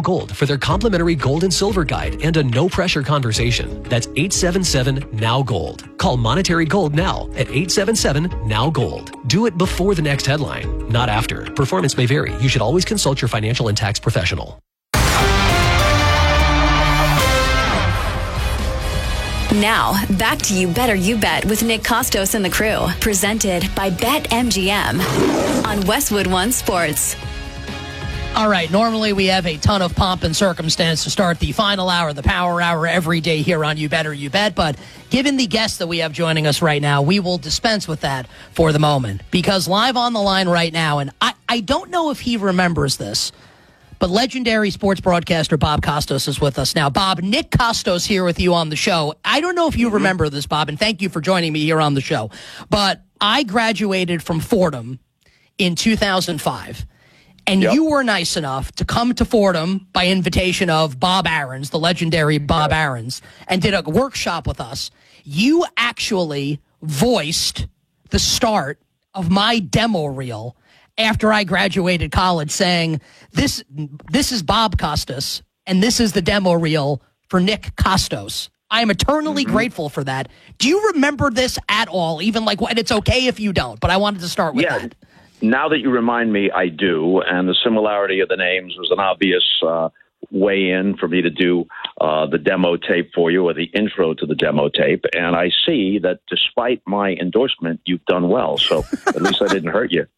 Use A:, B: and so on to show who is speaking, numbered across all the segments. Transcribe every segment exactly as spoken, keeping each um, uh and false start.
A: Gold for their complimentary gold and silver guide and a no-pressure conversation. That's eight seven seven, N O W, GOLD. Call Monetary Gold now at eight seven seven, N O W, GOLD. Do it before the next headline, not after. Performance may vary. You should always consult your financial and tax professional.
B: Now, back to You Better You Bet with Nick Costos and the crew. Presented by BetMGM on Westwood One Sports.
C: All right, normally we have a ton of pomp and circumstance to start the final hour, the power hour, every day here on You Better You Bet. But given the guest that we have joining us right now, we will dispense with that for the moment. Because live on the line right now, and I, I don't know if he remembers this, but legendary sports broadcaster Bob Costos is with us now. Bob, Nick Costos here with you on the show. I don't know if you remember this, Bob, and thank you for joining me here on the show. But I graduated from Fordham in two thousand five. And yep. You were nice enough to come to Fordham by invitation of Bob Aarons, the legendary Bob yep. Aarons, and did a workshop with us. You actually voiced the start of my demo reel after I graduated college, saying, this this is Bob Costos, and this is the demo reel for Nick Costos. I am eternally mm-hmm. grateful for that. Do you remember this at all? Even like, and it's okay if you don't, but I wanted to start with
D: yeah.
C: that.
D: Now that you remind me, I do, and the similarity of the names was an obvious uh, way in for me to do uh, the demo tape for you, or the intro to the demo tape, and I see that despite my endorsement, you've done well, so at least I didn't hurt you.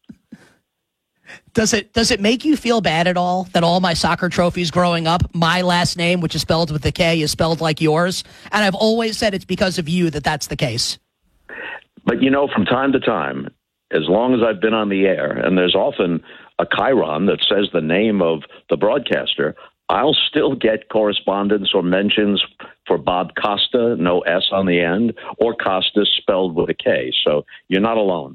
C: Does it does it make you feel bad at all that all my soccer trophies growing up, my last name, which is spelled with a K, is spelled like yours? And I've always said it's because of you that that's the case.
D: But, you know, from time to time, as long as I've been on the air, and there's often a chyron that says the name of the broadcaster, I'll still get correspondence or mentions for Bob Costa, no S on the end, or Costa spelled with a K. So you're not alone.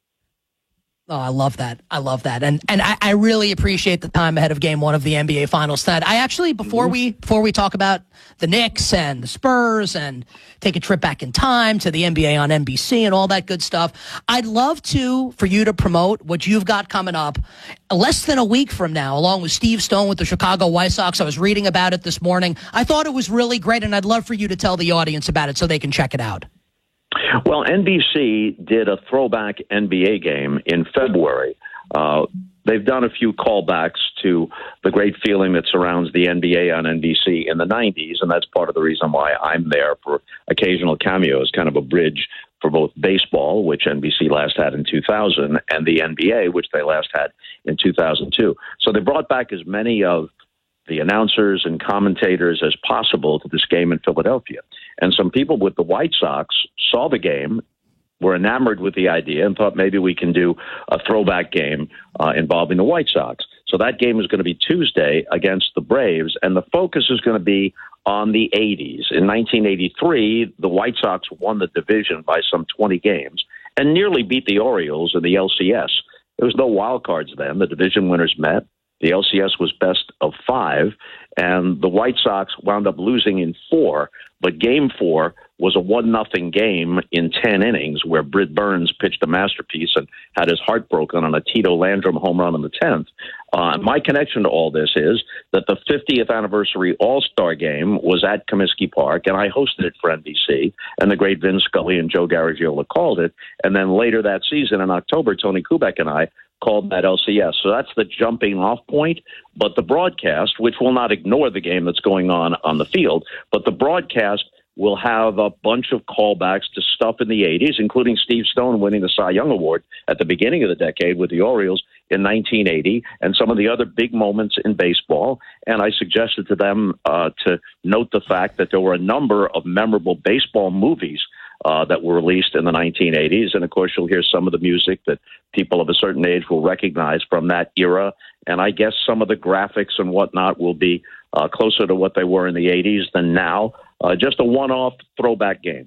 C: Oh, I love that. I love that. And and I, I really appreciate the time ahead of game one of the N B A Finals tonight. I actually, before we before we talk about the Knicks and the Spurs and take a trip back in time to the N B A on N B C and all that good stuff, I'd love to, for you to promote what you've got coming up less than a week from now, along with Steve Stone with the Chicago White Sox. I was reading about it this morning. I thought it was really great, and I'd love for you to tell the audience about it so they can check it out.
D: Well, N B C did a throwback N B A game in February. Uh, they've done a few callbacks to the great feeling that surrounds the N B A on N B C in the nineties, and that's part of the reason why I'm there for occasional cameos, kind of a bridge for both baseball, which N B C last had in two thousand, and the N B A, which they last had in two thousand two. So they brought back as many of the announcers and commentators as possible to this game in Philadelphia. And some people with the White Sox saw the game, were enamored with the idea, and thought maybe we can do a throwback game uh, involving the White Sox. So that game is going to be Tuesday against the Braves, and the focus is going to be on the eighties. In nineteen eighty-three, the White Sox won the division by some twenty games and nearly beat the Orioles in the L C S. There was no wild cards then. The division winners met. The L C S was best of five, and the White Sox wound up losing in four. But game four was a one nothing game in ten innings where Britt Burns pitched a masterpiece and had his heart broken on a Tito Landrum home run in the tenth. Uh, my connection to all this is that the fiftieth anniversary All-Star game was at Comiskey Park, and I hosted it for N B C, and the great Vin Scully and Joe Garagiola called it. And then later that season in October, Tony Kubek and I called that L C S. So that's the jumping off point. But the broadcast, which will not ignore the game that's going on on the field, but the broadcast will have a bunch of callbacks to stuff in the eighties, including Steve Stone winning the Cy Young Award at the beginning of the decade with the Orioles in nineteen eighty, and some of the other big moments in baseball. And I suggested to them uh, to note the fact that there were a number of memorable baseball movies Uh, that were released in the nineteen eighties. And, of course, you'll hear some of the music that people of a certain age will recognize from that era. And I guess some of the graphics and whatnot will be uh, closer to what they were in the eighties than now. Uh, just a one-off throwback game.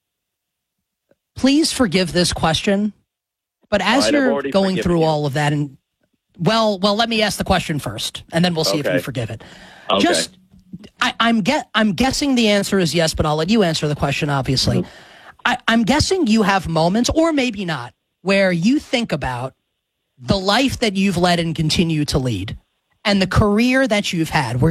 C: Please forgive this question, but as
D: right,
C: you're going through
D: you.
C: all of that, and well, well, let me ask the question first, and then we'll see
D: okay.
C: if you forgive it.
D: Okay.
C: Just, I, I'm get, I'm guessing the answer is yes, but I'll let you answer the question, obviously. Mm-hmm. I, I'm guessing you have moments, or maybe not, where you think about the life that you've led and continue to lead and the career that you've had, where